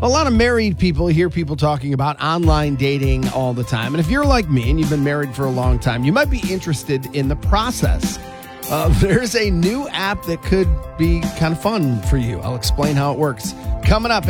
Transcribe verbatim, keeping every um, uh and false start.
A lot of married people hear people talking about online dating all the time. And if you're like me and you've been married for a long time, you might be interested in the process. Uh, there's a new app that could be kind of fun for you. I'll explain how it works coming up.